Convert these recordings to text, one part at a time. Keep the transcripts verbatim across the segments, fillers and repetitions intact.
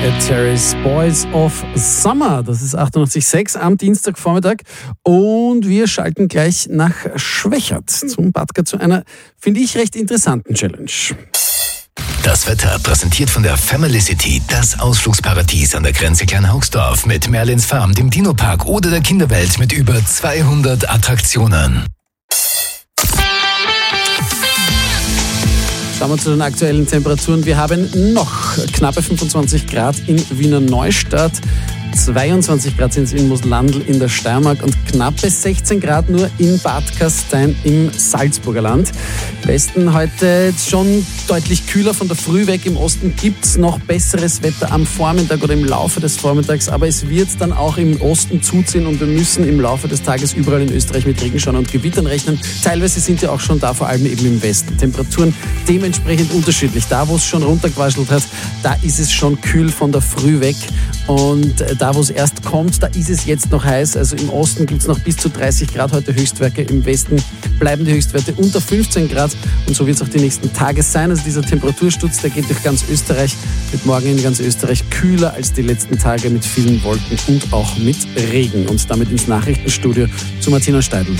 Ed Terry's Boys of Summer. Das ist achtundachtzig Komma sechs am Dienstagvormittag. Und wir schalten gleich nach Schwächert zum Batka zu einer, finde ich, recht interessanten Challenge. Das Wetter präsentiert von der Family City, das Ausflugsparadies an der Grenze Kleinhaugsdorf mit Merlins Farm, dem Dino-Park oder der Kinderwelt mit über zweihundert Attraktionen. Schauen wir zu den aktuellen Temperaturen. Wir haben noch knappe fünfundzwanzig Grad in Wiener Neustadt, zweiundzwanzig Grad sind es in Moslandl in der Steiermark und knappe sechzehn Grad nur in Bad Gastein im Salzburger Land. Im Westen heute schon deutlich kühler von der Früh weg. Im Osten gibt es noch besseres Wetter am Vormittag oder im Laufe des Vormittags, aber es wird dann auch im Osten zuziehen und wir müssen im Laufe des Tages überall in Österreich mit Regenschauern und Gewittern rechnen. Teilweise sind ja auch schon da, vor allem eben im Westen. Temperaturen dementsprechend unterschiedlich. Da, wo es schon runtergewaschelt hat, da ist es schon kühl von der Früh weg und da, wo es erst kommt, da ist es jetzt noch heiß. Also im Osten gibt es noch bis zu dreißig Grad heute Höchstwerte. Im Westen bleiben die Höchstwerte unter fünfzehn Grad. Und so wird es auch die nächsten Tage sein. Also dieser Temperatursturz, der geht durch ganz Österreich. Wird morgen in ganz Österreich kühler als die letzten Tage mit vielen Wolken und auch mit Regen. Und damit ins Nachrichtenstudio zu Martina Steidl.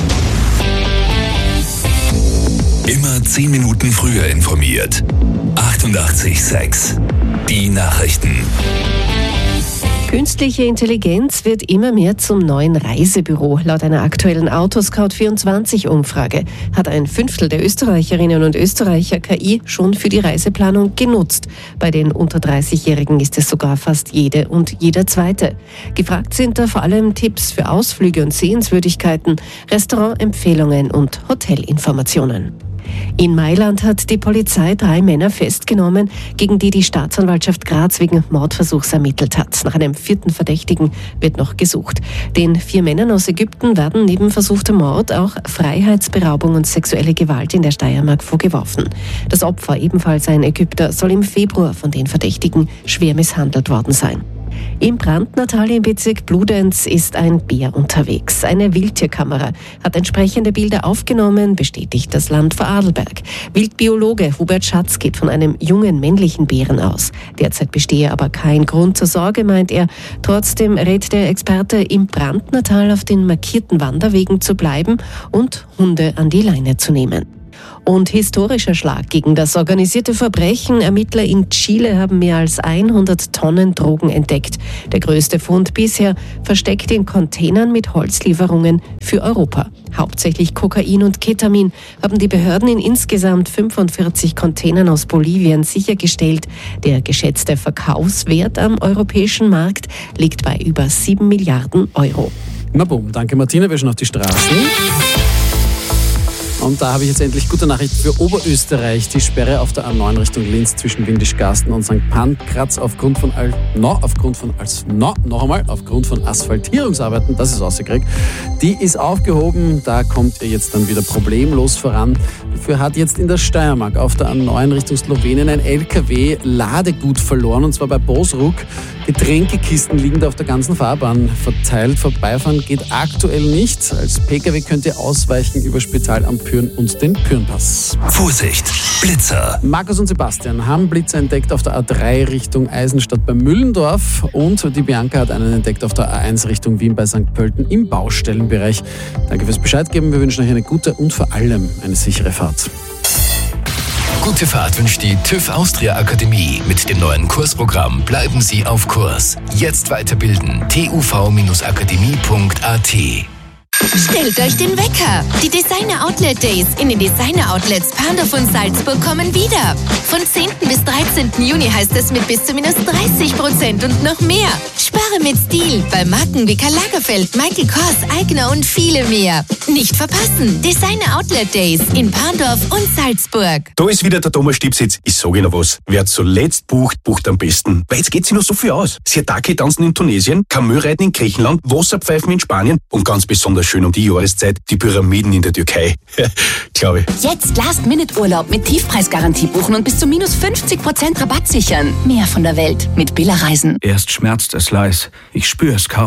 Immer zehn Minuten früher informiert. achtundachtzig Komma sechs. Die Nachrichten. Künstliche Intelligenz wird immer mehr zum neuen Reisebüro. Laut einer aktuellen Autoscout vierundzwanzig Umfrage hat ein Fünftel der Österreicherinnen und Österreicher K I schon für die Reiseplanung genutzt. Bei den unter dreißigjährigen ist es sogar fast jede und jeder Zweite. Gefragt sind da vor allem Tipps für Ausflüge und Sehenswürdigkeiten, Restaurantempfehlungen und Hotelinformationen. In Mailand hat die Polizei drei Männer festgenommen, gegen die die Staatsanwaltschaft Graz wegen Mordversuchs ermittelt hat. Nach einem vierten Verdächtigen wird noch gesucht. Den vier Männern aus Ägypten werden neben versuchter Mord auch Freiheitsberaubung und sexuelle Gewalt in der Steiermark vorgeworfen. Das Opfer, ebenfalls ein Ägypter, soll im Februar von den Verdächtigen schwer misshandelt worden sein. Im Brandnertal im Bezirk Bludenz ist ein Bär unterwegs. Eine Wildtierkamera hat entsprechende Bilder aufgenommen, bestätigt das Land Vorarlberg. Wildbiologe Hubert Schatz geht von einem jungen männlichen Bären aus. Derzeit bestehe aber kein Grund zur Sorge, meint er. Trotzdem rät der Experte, im Brandnertal auf den markierten Wanderwegen zu bleiben und Hunde an die Leine zu nehmen. Und historischer Schlag gegen das organisierte Verbrechen. Ermittler in Chile haben mehr als hundert Tonnen Drogen entdeckt. Der größte Fund bisher versteckt in Containern mit Holzlieferungen für Europa. Hauptsächlich Kokain und Ketamin haben die Behörden in insgesamt fünfundvierzig Containern aus Bolivien sichergestellt. Der geschätzte Verkaufswert am europäischen Markt liegt bei über sieben Milliarden Euro. Na boom, danke Martina, wir schauen auf die Straßen. Und da habe ich jetzt endlich gute Nachricht für Oberösterreich. Die Sperre auf der A neun Richtung Linz zwischen Windischgarsten und Sankt Pankraz aufgrund von Al no, aufgrund von als no, noch einmal aufgrund von Asphaltierungsarbeiten, das ist ausgekriegt. Die ist aufgehoben, da kommt ihr jetzt dann wieder problemlos voran. Dafür hat jetzt in der Steiermark auf der A neun Richtung Slowenien ein L K W Ladegut verloren, und zwar bei Bosruck. Getränkekisten liegen da auf der ganzen Fahrbahn verteilt. Vorbeifahren geht aktuell nicht. Als P K W könnt ihr ausweichen über Spital am Pürn und den Pürnpass. Vorsicht, Blitzer! Markus und Sebastian haben Blitzer entdeckt auf der A drei Richtung Eisenstadt bei Müllendorf und die Bianca hat einen entdeckt auf der A eins Richtung Wien bei Sankt Pölten im Baustellenbereich. Danke fürs Bescheid geben. Wir wünschen euch eine gute und vor allem eine sichere Fahrt. Gute Fahrt wünscht die TÜV Austria Akademie. Mit dem neuen Kursprogramm bleiben Sie auf Kurs. Jetzt weiterbilden. t u v akademie punkt a t. Stellt euch den Wecker! Die Designer Outlet Days in den Designer Outlets Parndorf und Salzburg kommen wieder. Von zehnten bis dreizehnten Juni heißt es mit bis zu minus dreißig Prozent und noch mehr. Spare mit Stil bei Marken wie Karl Lagerfeld, Michael Kors, Eigner und viele mehr. Nicht verpassen! Designer Outlet Days in Parndorf und Salzburg. Da ist wieder der Thomas Stipsitz. Ich sage Ihnen was. Wer zuletzt bucht, bucht am besten. Weil jetzt geht sich noch so viel aus. Siatake tanzen in Tunesien, Kamö-Reiten in Griechenland, Wasserpfeifen in Spanien und ganz besonders schön um die Jahreszeit die Pyramiden in der Türkei. Glaube ich. Jetzt Last-Minute-Urlaub mit Tiefpreisgarantie buchen und bis zu minus fünfzig Prozent Rabatt sichern. Mehr von der Welt mit Billa Reisen. Erst schmerzt es leis. Ich spüre es kaum.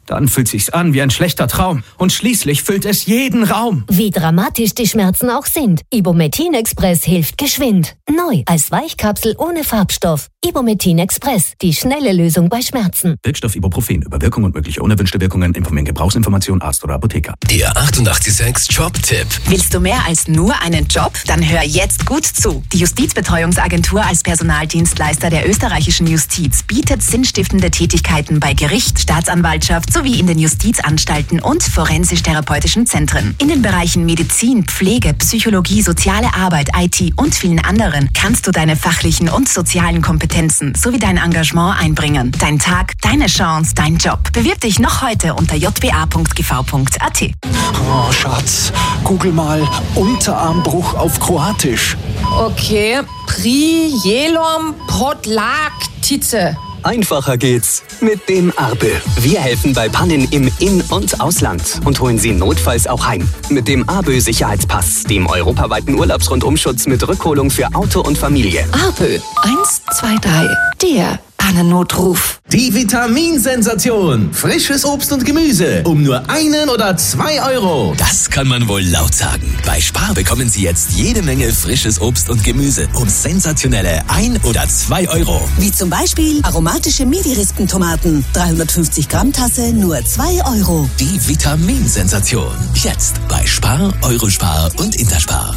Dann fühlt sich's an wie ein schlechter Traum und schließlich füllt es jeden Raum. Wie dramatisch die Schmerzen auch sind, Ibumetin Express hilft geschwind. Neu als Weichkapsel ohne Farbstoff. Ibumetin Express, die schnelle Lösung bei Schmerzen. Wirkstoff Ibuprofen. Über Wirkung und mögliche unerwünschte Wirkungen informieren Gebrauchsinformation Arzt oder Apotheker. Der achtundachtzig Komma sechs Job-Tipp. Willst du mehr als nur einen Job? Dann hör jetzt gut zu. Die Justizbetreuungsagentur als Personaldienstleister der österreichischen Justiz bietet sinnstiftende Tätigkeiten bei Gericht, Staatsanwaltschaft sowie in den Justizanstalten und forensisch-therapeutischen Zentren. In den Bereichen Medizin, Pflege, Psychologie, soziale Arbeit, I T und vielen anderen kannst du deine fachlichen und sozialen Kompetenzen sowie dein Engagement einbringen. Dein Tag, deine Chance, dein Job. Bewirb dich noch heute unter j b a punkt g v punkt a t. Oh, Schatz, google mal Unterarmbruch auf Kroatisch. Okay, Prijelom Podlaktice. Einfacher geht's mit dem Arbe. Wir helfen bei Pannen im In- und Ausland und holen Sie notfalls auch heim. Mit dem Arbe Sicherheitspass, dem europaweiten Urlaubsrundumschutz mit Rückholung für Auto und Familie. Arbe eins zwei drei, der Pannennotruf. Die Vitaminsensation. Frisches Obst und Gemüse um nur einen oder zwei Euro. Das kann man wohl laut sagen. Bei Spar bekommen Sie jetzt jede Menge frisches Obst und Gemüse um sensationelle ein oder zwei Euro. Wie zum Beispiel aromatische Midi-Rispentomaten. dreihundertfünfzig Gramm Tasse, nur zwei Euro. Die Vitaminsensation. Jetzt bei Spar, Eurospar und Interspar.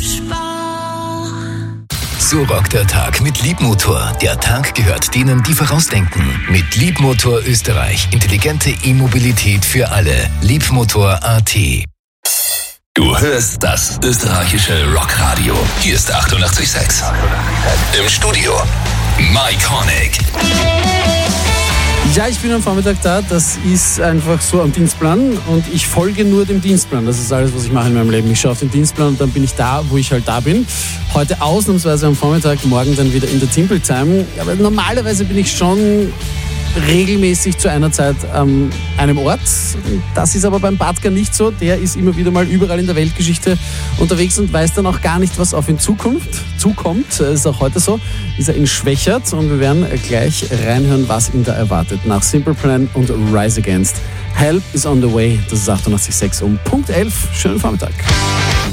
So rockt der Tag mit Liebmotor. Der Tag gehört denen, die vorausdenken. Mit Liebmotor Österreich. Intelligente E-Mobilität für alle. Liebmotor Punkt a t. Du hörst das österreichische Rockradio. Hier ist achtundachtzig Komma sechs. Im Studio Mike Hornig. Ja, ich bin am Vormittag da, das ist einfach so am Dienstplan und ich folge nur dem Dienstplan. Das ist alles, was ich mache in meinem Leben. Ich schaue auf den Dienstplan und dann bin ich da, wo ich halt da bin. Heute ausnahmsweise am Vormittag, morgen dann wieder in der Timple Time. Aber normalerweise bin ich schon regelmäßig zu einer Zeit an einem Ort. Das ist aber beim Badger nicht so. Der ist immer wieder mal überall in der Weltgeschichte unterwegs und weiß dann auch gar nicht, was auf ihn zukommt. zukommt. Das ist auch heute so. Ist er in Schwächert und wir werden gleich reinhören, was ihn da erwartet. Nach Simple Plan und Rise Against. Help is on the way. Das ist achtundachtzig Komma sechs um Punkt elf. Schönen Vormittag.